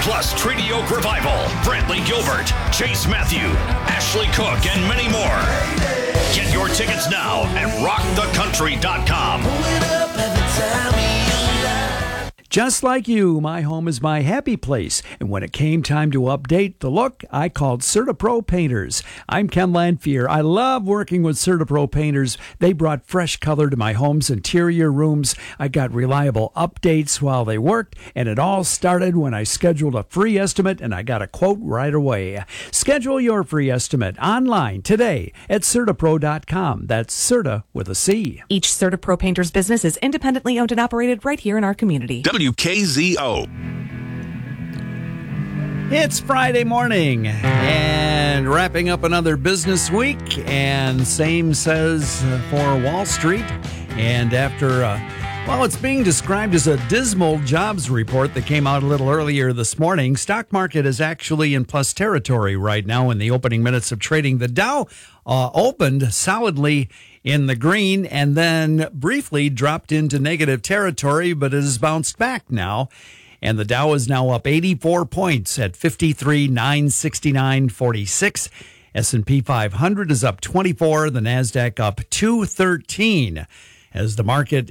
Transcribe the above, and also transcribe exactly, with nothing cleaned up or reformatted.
Plus Treaty Oak Revival, Brantley Gilbert, Chase Matthew, Ashley Cook, and many more. Get your tickets now at rock the country dot com. Just like you, my home is my happy place. And when it came time to update the look, I called CertaPro Painters. I'm Ken Lanfear. I love working with CertaPro Painters. They brought fresh color to my home's interior rooms. I got reliable updates while they worked, and it all started when I scheduled a free estimate, and I got a quote right away. Schedule your free estimate online today at CertaPro dot com. That's Certa with a C. Each CertaPro Painters business is independently owned and operated right here in our community. W K Z O. It's Friday morning and wrapping up another business week, and same says for Wall Street. And after, uh, well, it's being described as a dismal jobs report that came out a little earlier this morning. Stock market is actually in plus territory right now in the opening minutes of trading. The Dow uh, opened solidly in the green and then briefly dropped into negative territory, but it has bounced back now. And the Dow is now up eighty-four points at fifty-three thousand nine hundred sixty-nine point four six. S and P five hundred is up twenty-four. The NASDAQ up two thirteen as the market